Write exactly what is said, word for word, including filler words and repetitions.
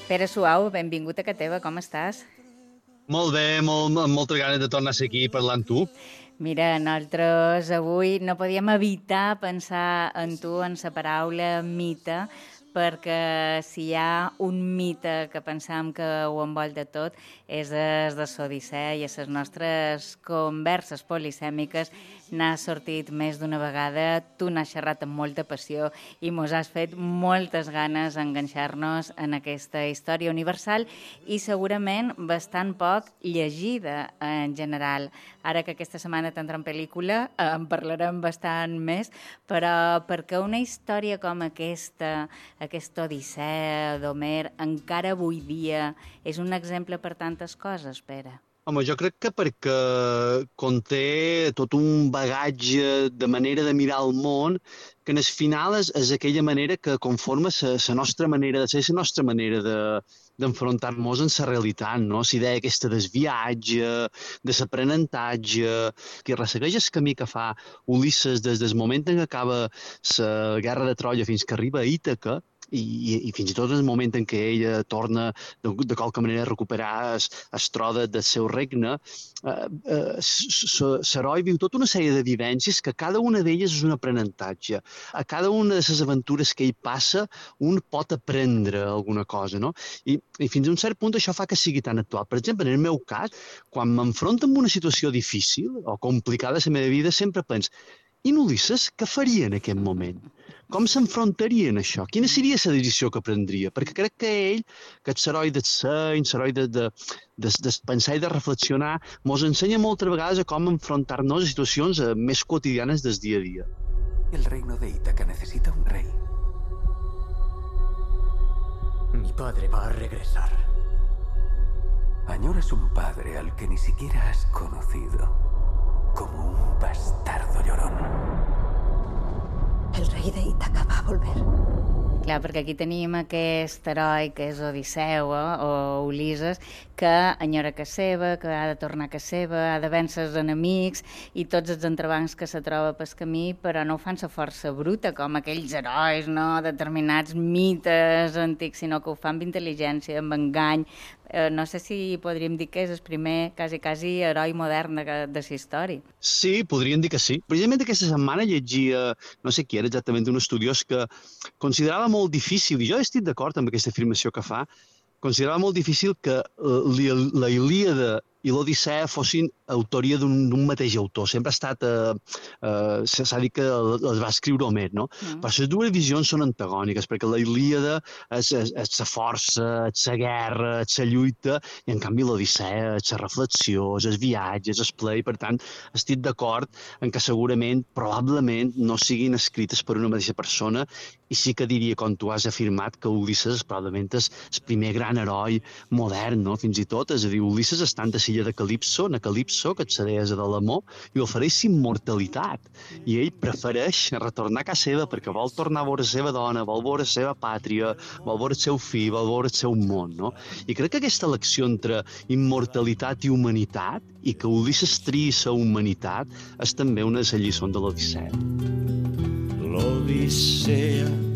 Pere Suau, benvingut a casa teva, com estàs? Molt bé, molt, amb moltes ganes de tornar a ser aquí parlant amb tu. Mira, nosaltres avui no podíem evitar pensar en tu, en la paraula mite, perquè si hi ha un mite que pensam que ho envolta tot és el de l'Odissea, i a les nostres converses polisèmiques n'ha sortit més d'una vegada. Tu n'has xerrat amb molta passió i mos has fet moltes ganes d'enganxar-nos en aquesta història universal i segurament bastant poc llegida en general. Ara que aquesta setmana tindrem pel·lícula, en parlarem bastant més, però perquè una història com aquesta, aquesta Odissea d'Homer, encara avui dia és un exemple per tantes coses, Pere? Home, jo crec que perquè conté tot un bagatge de manera de mirar el món que en el final és, és aquella manera que conforma la nostra manera de ser, la nostra manera de d'enfrontar-nos en la realitat, no? La idea aquesta del viatge, de l'aprenentatge, que ressegueix el camí que fa Ulisses des del moment en què acaba la guerra de Troia fins que arriba a Ítaca, i, i, i fins i tot en el moment en què ella torna de, de qualque manera a recuperar es, es troda del seu regne, eh, eh, l'heroi viu tota una sèrie de vivències que cada una d'elles és un aprenentatge. A cada una de les aventures que ell passa, un pot aprendre alguna cosa, no? I, i fins a un cert punt això fa que sigui tan actual. Per exemple, en el meu cas, quan m'enfronto amb una situació difícil o complicada a la meva vida, sempre penso, i Ulisses què faria en aquest moment? Com s'enfrontaria en això? Quina seria la decisió que prendria? Perquè crec que ell, que és l'heroi del seny, l'heroi de, de, de, de pensar i de reflexionar, ens ensenya moltes vegades a com enfrontar-nos a situacions més quotidianes del dia a dia. El reino de Ítaca necesita un rey. Mi padre va a regresar. Añoras un padre al que ni siquiera has conocido, como un bastardo llorón. El rei de Ítaca va a volver. Clar, perquè aquí tenim aquest heroi que és Odisseu, eh, o Ulisses, que enyora casa seva, que ha de tornar a casa seva, ha de vèncer els enemics i tots els entrebancs que se troba pel camí, però no ho fan sa força bruta, com aquells herois, no?, determinats mites antics, sinó que ho fan amb intel·ligència, amb engany. Eh, no sé si podríem dir que és el primer, quasi, quasi, heroi modern de, de la història. Sí, podríem dir que sí. Precisament aquesta setmana llegia, no sé qui era exactament, un estudiós que considerava molt difícil, i jo estic d'acord amb aquesta afirmació que fa, considerava molt difícil que uh, la Ilíada i l'Odissea fossin autoria d'un mateix autor. Sempre ha estat... Eh, eh, s'ha dit que les va escriure Homer, no? Mm. Però les dues visions són antagòniques, perquè la Ilíada és, és, és la força, és la guerra, és la lluita, i en canvi l'Odissea és la reflexió, és el viatge, és el play. Per tant, estic d'acord en que segurament, probablement, no siguin escrites per una mateixa persona, i sí que diria, com tu has afirmat, que Ulisses probablement és el primer gran heroi modern, no? Fins i tot, és a dir, Ulisses està en l'illa de Calipso, na Calipso, que és la deessa de l'amor, i ofereix immortalitat. I ell prefereix retornar a casa seva perquè vol tornar a veure la seva dona, vol veure la seva pàtria, vol veure el seu fill, vol veure el seu món, no? I crec que aquesta elecció entre immortalitat i humanitat, i que Ulisses triï la humanitat, és també una de les lliçons de l'Odissea. L'Odissea